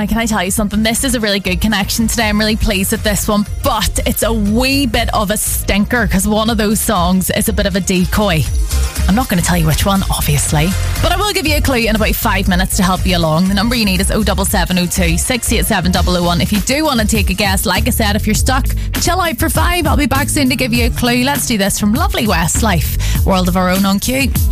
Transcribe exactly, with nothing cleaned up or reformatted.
Now, can I tell you something? This is a really good connection today. I'm really pleased with this one, but it's a wee bit of a stinker because one of those songs is a bit of a decoy. I'm not going to tell you which one, obviously, but I will give you a clue in about five minutes to help you along. The number you need is oh seven seven oh two, six eight seven double oh one. If you do want to take a guess, like I said, if you're stuck, chill out for five. I'll be back soon to give you a clue. Let's do this from lovely Westlife, World of Our Own on Q.